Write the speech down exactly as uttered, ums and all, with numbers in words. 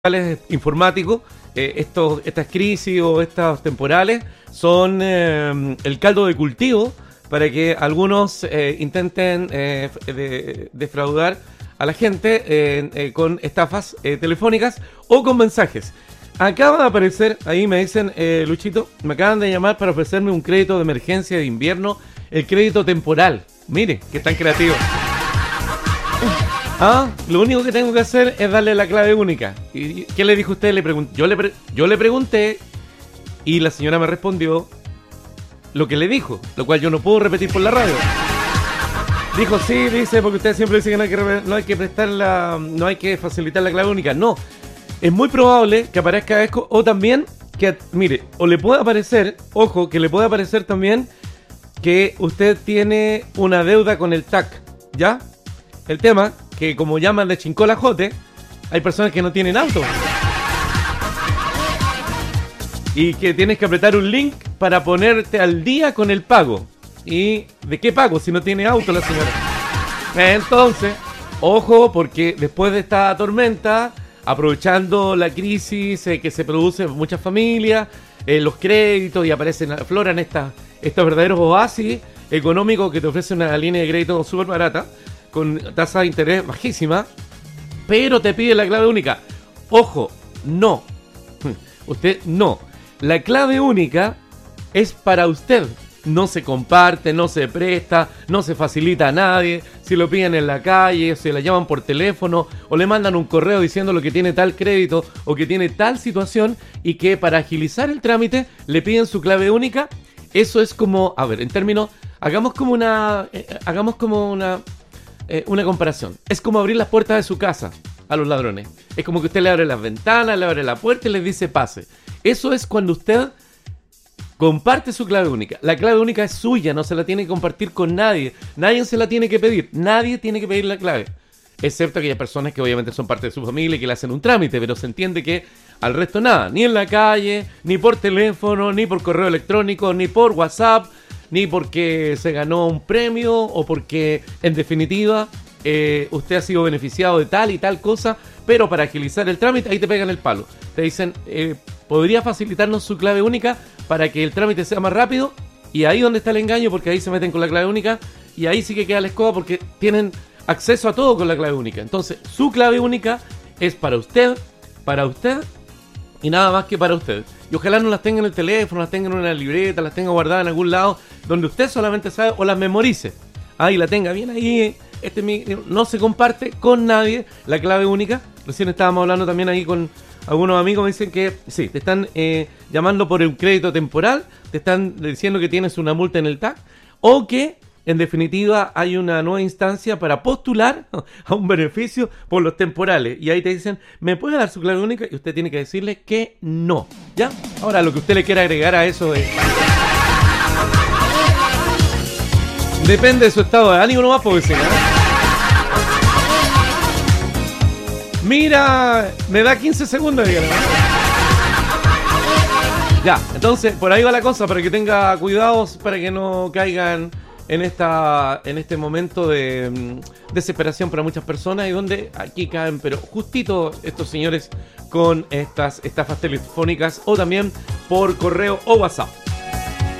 informáticos, eh, estos, estas crisis o estas temporales son eh, el caldo de cultivo para que algunos eh, intenten eh, de, defraudar a la gente eh, eh, con estafas eh, telefónicas o con mensajes. Acaba de aparecer, ahí me dicen, eh, Luchito, me acaban de llamar para ofrecerme un crédito de emergencia de invierno, el crédito temporal. Mire, que tan creativo. Ah, lo único que tengo que hacer es darle la clave única. ¿Y qué le dijo usted? Le pregun- yo, le pre- yo le pregunté y la señora me respondió lo que le dijo, lo cual yo no puedo repetir por la radio. Dijo, sí, dice, porque usted siempre dice que no hay que, re- no hay que prestar la, no hay que facilitar la clave única. No, es muy probable que aparezca esto, o también que, mire, o le puede aparecer, ojo, que le puede aparecer también que usted tiene una deuda con el T A C, ¿ya? El tema, que como llaman de chincolajote, hay personas que no tienen auto. Y que tienes que apretar un link para ponerte al día con el pago. ¿Y de qué pago si no tiene auto la señora? Entonces, ojo, porque después de esta tormenta, aprovechando la crisis eh, que se produce en muchas familias, eh, los créditos y aparecen, afloran estas, estos verdaderos oasis económicos que te ofrece una línea de crédito súper barata, con tasa de interés bajísima, pero te pide la clave única. Ojo, no. Usted no. La clave única es para usted. No se comparte, no se presta, no se facilita a nadie. Si lo piden en la calle, si la llaman por teléfono o le mandan un correo diciendo lo que tiene tal crédito o que tiene tal situación y que para agilizar el trámite le piden su clave única. Eso es como, a ver, en términos, hagamos como una, eh, hagamos como una... Eh, una comparación. Es como abrir las puertas de su casa a los ladrones. Es como que usted le abre las ventanas, le abre la puerta y les dice pase. Eso es cuando usted comparte su clave única. La clave única es suya, no se la tiene que compartir con nadie. Nadie se la tiene que pedir. Nadie tiene que pedir la clave. Excepto aquellas personas que obviamente son parte de su familia y que le hacen un trámite, pero se entiende que al resto nada. Ni en la calle, ni por teléfono, ni por correo electrónico, ni por WhatsApp, ni porque se ganó un premio o porque, en definitiva, eh, usted ha sido beneficiado de tal y tal cosa, pero para agilizar el trámite, ahí te pegan el palo. Te dicen, eh, ¿podría facilitarnos su clave única para que el trámite sea más rápido? Y ahí donde está el engaño, porque ahí se meten con la clave única y ahí sí que queda la escoba porque tienen acceso a todo con la clave única. Entonces, su clave única es para usted, para usted y nada más que para usted. Y ojalá no las tenga en el teléfono, las tenga en una libreta, las tenga guardadas en algún lado donde usted solamente sabe o las memorice. Ahí la tenga bien ahí. Este mi, no se comparte con nadie la clave única. Recién estábamos hablando también ahí con algunos amigos. Me dicen que sí, te están eh, llamando por un crédito temporal. Te están diciendo que tienes una multa en el T A C. O que en definitiva hay una nueva instancia para postular a un beneficio por los temporales. Y ahí te dicen, ¿me puede dar su clave única? Y usted tiene que decirle que no. ¿Ya? Ahora lo que usted le quiera agregar a eso es... depende de su estado de ánimo nomás, porque si no... Mira, me da quince segundos, dígame. Ya, entonces por ahí va la cosa, para que tenga cuidados, para que no caigan en esta en este momento de mm, desesperación para muchas personas y donde aquí caen, pero justito estos señores con estas estafas telefónicas o también por correo o WhatsApp.